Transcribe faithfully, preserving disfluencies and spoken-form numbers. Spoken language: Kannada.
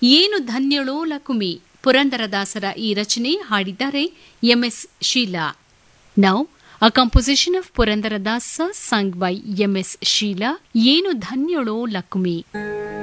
ಏನು ಧನ್ಯಳೋ ಲಕುಮಿ ಪುರಂದರದಾಸರ ಈ ರಚನೆ ಹಾಡಿದ್ದಾರೆ MS Sheila. Now a composition of Purandaradasa sung by MS Sheila. ಏನು ಧನ್ಯಳೋ ಲಕುಮಿ.